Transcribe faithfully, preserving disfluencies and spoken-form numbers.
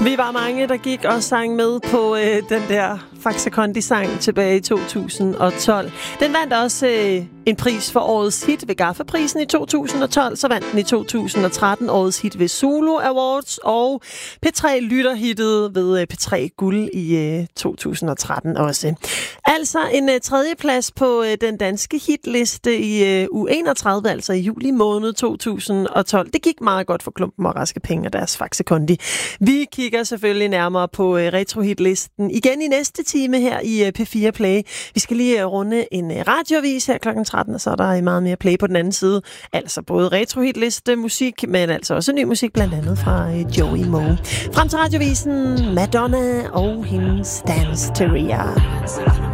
Vi var mange, der gik og sang med på øh, den der Faxe Kondi-sang tilbage i to tusind og tolv. Den vandt også øh, en pris for årets hit ved Gaffa-prisen i to tusind og tolv. Så vandt den i to tusind og tretten årets hit ved Zulu Awards. Og P tre lytterhittet ved øh, P tre Guld i øh, to tusind og tretten også. Altså en øh, tredjeplads på øh, den danske hitliste i øh, uge enogtredive, altså i juli måned to tusind og tolv. Det gik meget godt for Klumpen og Raske Penge og deres Faxe Kondi. Vi kigger selvfølgelig nærmere på øh, retrohitlisten igen i næste time her i øh, P fire Play. Vi skal lige øh, runde en øh, radioavis her klokken tretten, og så er der meget mere play på den anden side. Altså både retrohitliste musik, men altså også ny musik, blandt andet fra øh, Joey Moe. Frem til radiovisen Madonna og hendes Dance Teria.